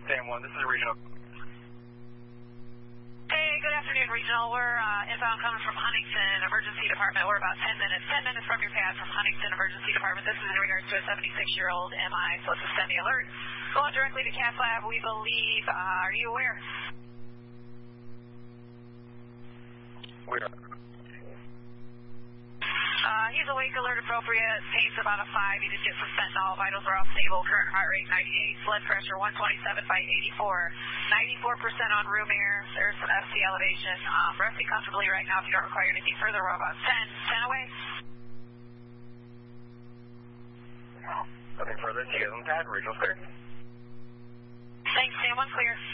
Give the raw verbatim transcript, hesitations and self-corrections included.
Sam one, this is Regional. Hey, good afternoon, Regional. We're uh, inbound coming from Huntington Emergency Department. We're about ten minutes, ten minutes from your pad from Huntington Emergency Department. This is in regards to a seventy-six-year-old M I, so let's send the alert. Going directly to Cath Lab, we believe. Uh, are you aware? Where? Uh, he's awake, alert appropriate, pace about a five. He did get some fentanyl. Vitals are all stable. Current heart rate ninety-eight. Blood pressure one twenty-seven by eighty-four. ninety-four percent on room air. There's some F C elevation. Um, resting comfortably right now. If you don't require anything further, we're about ten. ten away. Nothing further. You guys on pad. Regional clear. Thanks, Sam. One clear.